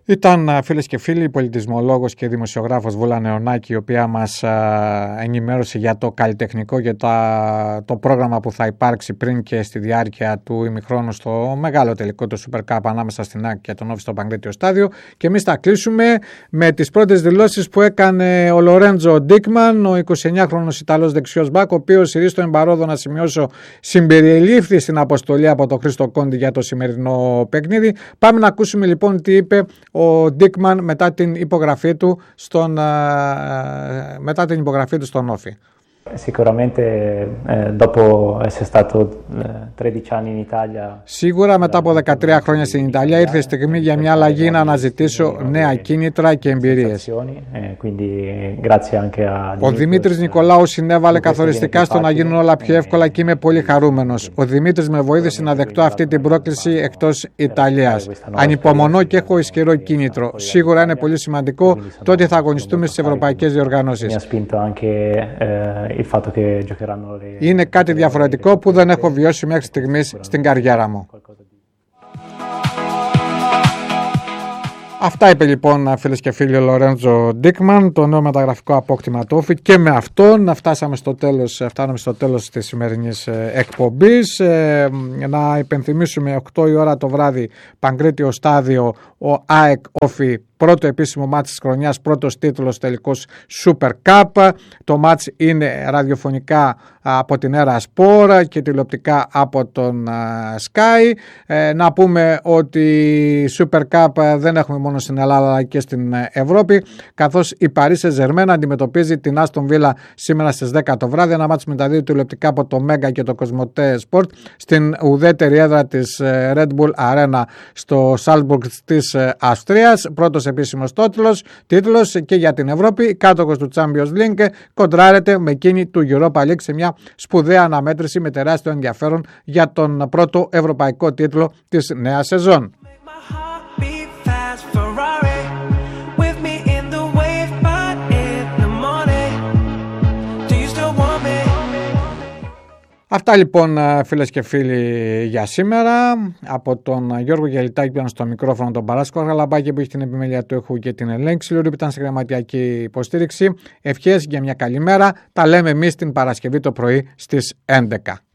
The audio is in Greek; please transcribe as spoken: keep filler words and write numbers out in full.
Ήταν, φίλες και φίλοι, η πολιτισμολόγος και δημοσιογράφος Βούλα Νεωνάκη, η οποία μας ενημέρωσε για το καλλιτεχνικό, για το, το πρόγραμμα που θα υπάρξει πριν και στη διάρκεια του ημιχρόνου στο μεγάλο τελικό του Super Cup ανάμεσα στην ΑΕΚ και τον Όφη στο Παγκρίτιο Στάδιο. Και εμείς θα κλείσουμε με τις πρώτες δηλώσεις που έκανε ο Λορέντζο Ντίκμαν, ο εικοσιεννιάχρονος Ιταλός δεξιός μπακ, ο οποίος ηρίστο εμπαρόδο να σημειώσω συμπεριελήφθη στην αποστολή από τον Χρήστο Κόντι για το σημερινό παιχνίδι. Πάμε να ακούσουμε λοιπόν τι είπε ο Ντίκμαν μετά την υπογραφή του στον, μετά την υπογραφή του στον Όφη. Sicuramente eh, dopo essere stato tredici anni in Italia. Σίγουρα μετά από δεκατρία χρόνια στην Ιταλία ήρθε η στιγμή για μια αλλαγή, να αναζητήσω νέα κίνητρα και εμπειρίες. Ο Δημήτρης Νικολάου συνέβαλε καθοριστικά στο να γίνουν όλα πιο εύκολα και είμαι πολύ χαρούμενος. Ο Δημήτρης με βοήθησε να δεχτώ αυτή την πρόκληση εκτός Ιταλίας. Ανυπομονώ και έχω ισχυρό κίνητρο. Σίγουρα είναι πολύ σημαντικό το ότι θα αγωνιστούμε στις ευρωπαϊκές διοργανώσεις. Είναι κάτι διαφορετικό που δεν έχω βιώσει μέχρι στιγμής στην καριέρα μου. Αυτά είπε λοιπόν, φίλες και φίλοι, ο Λορέντζο Ντίκμαν, το νέο μεταγραφικό απόκτημα του Όφη, και με αυτόν φτάσαμε στο τέλος, φτάνουμε στο τέλος της σημερινής εκπομπής. Ε, να υπενθυμίσουμε οκτώ η ώρα το βράδυ, Παγκρίτιο Στάδιο, ο ΑΕΚ Όφη, πρώτο επίσημο μάτς της χρονιάς, πρώτος τίτλος τελικός Super Cup. Το μάτς είναι ραδιοφωνικά από την Έρα Sport και τηλεοπτικά από τον Sky. Ε, να πούμε ότι Super Cup δεν έχουμε μόνο στην Ελλάδα αλλά και στην Ευρώπη, καθώς η Paris Saint-Germain αντιμετωπίζει την Aston Villa σήμερα στις δέκα το βράδυ. Ένα μάτς μεταδίδει τηλεοπτικά από το Mega και το Cosmote Sport στην ουδέτερη έδρα της Red Bull Arena στο Salzburg της Αυστρίας. Πρώτος επίσημος τίτλος, τίτλος και για την Ευρώπη. Κάτοχος του Champions League κοντράρεται με εκείνη του Europa League σε μια σπουδαία αναμέτρηση με τεράστιο ενδιαφέρον για τον πρώτο ευρωπαϊκό τίτλο της νέας σεζόν. Αυτά λοιπόν, φίλες και φίλοι, για σήμερα. Από τον Γιώργο Γελιτάκη πήραν στο μικρόφωνο τον Παράσκο Γαλαμπάκη που έχει την επιμέλεια του ήχου και την ελέγξη. Λούρη που ήταν σε γραμματιακή υποστήριξη. Ευχές για μια καλή μέρα. Τα λέμε εμείς την Παρασκευή το πρωί στις έντεκα.